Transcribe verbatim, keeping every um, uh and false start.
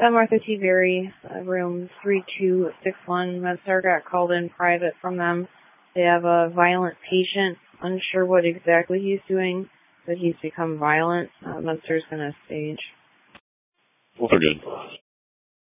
Uh, Martha T. Berry, uh, room three two six one. MedStar got called in private from them. They have a violent patient. Unsure what exactly he's doing, but he's become violent. Uh, MedStar's going to stage. Well, they're good.